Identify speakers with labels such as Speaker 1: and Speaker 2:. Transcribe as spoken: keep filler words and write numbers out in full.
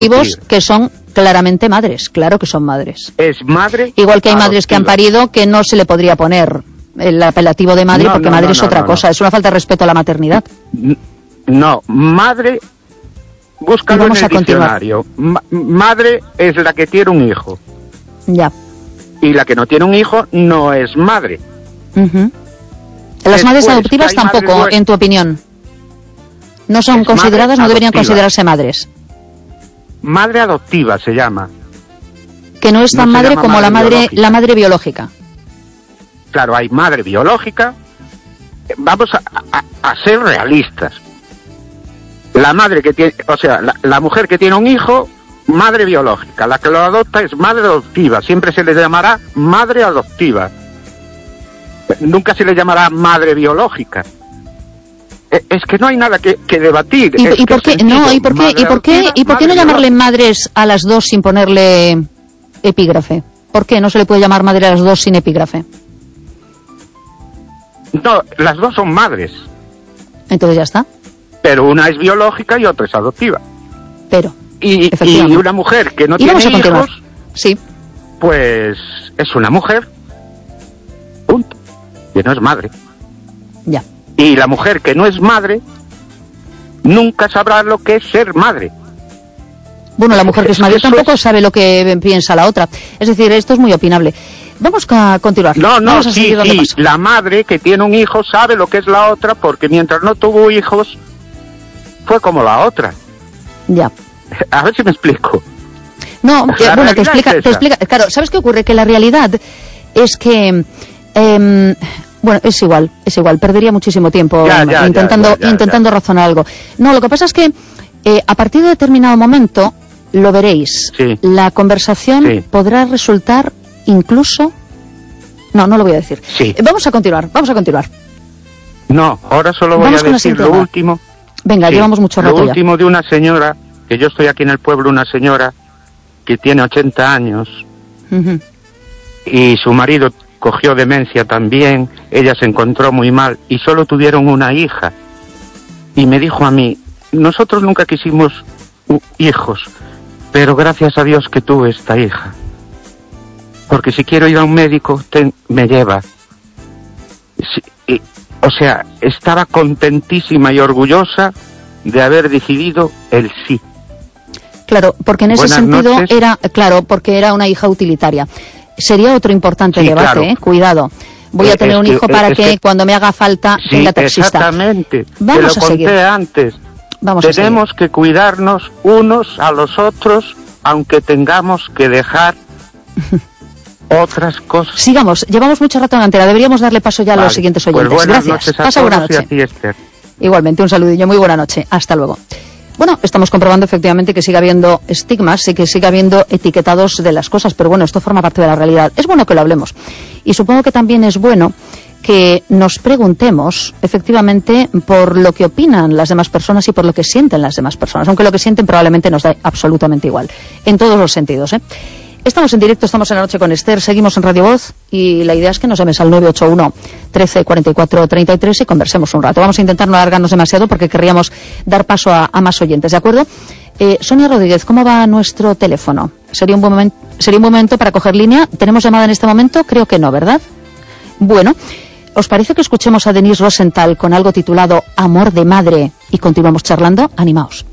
Speaker 1: adoptivos que son claramente madres, claro que son madres.
Speaker 2: Es madre.
Speaker 1: Igual que hay
Speaker 2: adoptiva.
Speaker 1: madres que han parido que no se le podría poner el apelativo de madre, no, porque no, madre no, es otra no, cosa, no. Es una falta de respeto a la maternidad.
Speaker 2: No, madre, búscalo en el diccionario. Ma madre es la que tiene un hijo.
Speaker 1: Ya.
Speaker 2: Y la que no tiene un hijo no es madre.
Speaker 1: Uh-huh. Las Después, madres adoptivas tampoco, madres en tu opinión. No son consideradas, no deberían considerarse madres.
Speaker 2: Madre adoptiva se llama.
Speaker 1: Que no es tan no madre como madre la madre biológica. La madre biológica.
Speaker 2: Claro, hay madre biológica. Vamos a, a, a ser realistas. La madre que tiene, o sea, la, la mujer que tiene un hijo, madre biológica. La que lo adopta es madre adoptiva. Siempre se le llamará madre adoptiva. Nunca se le llamará madre biológica. Es que no hay nada que, que debatir.
Speaker 1: ¿Y, y por qué no? ¿Y por qué? ¿Y por qué? ¿Y por qué no llamarle madres a las dos sin ponerle epígrafe? ¿Por qué no se le puede llamar madre a las dos sin epígrafe?
Speaker 2: No, las dos son madres.
Speaker 1: Entonces ya está.
Speaker 2: Pero una es biológica y otra es adoptiva.
Speaker 1: Pero.
Speaker 2: Y, y una mujer que no tiene hijos,
Speaker 1: sí,
Speaker 2: pues es una mujer. Punto. Que no es madre.
Speaker 1: Ya.
Speaker 2: Y la mujer que no es madre nunca sabrá lo que es ser madre.
Speaker 1: Bueno, la mujer que es madre Eso tampoco es... sabe lo que piensa la otra. Es decir, esto es muy opinable. Vamos a continuar.
Speaker 2: No, no,
Speaker 1: Vamos a
Speaker 2: sí, sí.
Speaker 1: Paso.
Speaker 2: La madre que tiene un hijo sabe lo que es la otra porque mientras no tuvo hijos fue como la otra.
Speaker 1: Ya.
Speaker 2: A ver si me explico.
Speaker 1: No, que, bueno, te explica, es te explica. Claro, ¿sabes qué ocurre? Que la realidad es que... Eh, Bueno, es igual, es igual, perdería muchísimo tiempo ya, ya, intentando, ya, ya, ya, intentando ya. razonar algo. No, lo que pasa es que eh, a partir de determinado momento, lo veréis,
Speaker 2: sí.
Speaker 1: la conversación
Speaker 2: sí.
Speaker 1: podrá resultar incluso... No, no lo voy a decir.
Speaker 2: Sí.
Speaker 1: Eh, vamos a continuar, vamos a continuar.
Speaker 2: No, ahora solo voy vamos a decir lo último.
Speaker 1: Venga, sí, llevamos mucho rato
Speaker 2: Lo
Speaker 1: ya.
Speaker 2: último de una señora, que yo estoy aquí en el pueblo, una señora que tiene ochenta años,
Speaker 1: uh-huh.
Speaker 2: y su marido cogió demencia también, ella se encontró muy mal y solo tuvieron una hija. Y me dijo a mí, nosotros nunca quisimos uh, hijos, pero gracias a Dios que tuve esta hija. Porque si quiero ir a un médico, ten, me lleva. Sí, y, o sea, estaba contentísima y orgullosa de haber decidido el sí.
Speaker 1: Claro, porque en ese
Speaker 2: Buenas
Speaker 1: sentido
Speaker 2: noches.
Speaker 1: era, claro, porque era una hija utilitaria. Sería otro importante
Speaker 2: sí,
Speaker 1: debate,
Speaker 2: claro.
Speaker 1: ¿eh? Cuidado. Voy a tener
Speaker 2: es
Speaker 1: un
Speaker 2: que,
Speaker 1: hijo para que, que cuando me haga falta
Speaker 2: sí,
Speaker 1: tenga taxista.
Speaker 2: Exactamente.
Speaker 1: Vamos
Speaker 2: Te lo
Speaker 1: a seguir.
Speaker 2: conté antes.
Speaker 1: Vamos
Speaker 2: Tenemos
Speaker 1: a
Speaker 2: que cuidarnos unos a los otros, aunque tengamos que dejar otras cosas.
Speaker 1: Sigamos. Llevamos mucho rato en antena. Deberíamos darle paso ya
Speaker 2: vale.
Speaker 1: a los siguientes oyentes.
Speaker 2: Pues buenas
Speaker 1: Gracias.
Speaker 2: Noches a
Speaker 1: Pasa buena noche.
Speaker 2: Y a ti, Esther.
Speaker 1: Igualmente, un saludillo. Muy buena noche. Hasta luego. Bueno, estamos comprobando efectivamente que sigue habiendo estigmas y que sigue habiendo etiquetados de las cosas, pero bueno, esto forma parte de la realidad. Es bueno que lo hablemos. Y supongo que también es bueno que nos preguntemos efectivamente por lo que opinan las demás personas y por lo que sienten las demás personas, aunque lo que sienten probablemente nos da absolutamente igual, en todos los sentidos, ¿eh? Estamos en directo, estamos en la noche con Esther, seguimos en Radio Voz y la idea es que nos llames al nueve ocho uno, trece, cuarenta y cuatro, treinta y tres y conversemos un rato. Vamos a intentar no alargarnos demasiado porque querríamos dar paso a, a más oyentes, ¿de acuerdo? Eh, Sonia Rodríguez, ¿cómo va nuestro teléfono? ¿Sería un buen momento, sería un buen momento para coger línea? ¿Tenemos llamada en este momento? Creo que no, ¿verdad? Bueno, ¿os parece que escuchemos a Denise Rosenthal con algo titulado Amor de Madre y continuamos charlando? Animaos.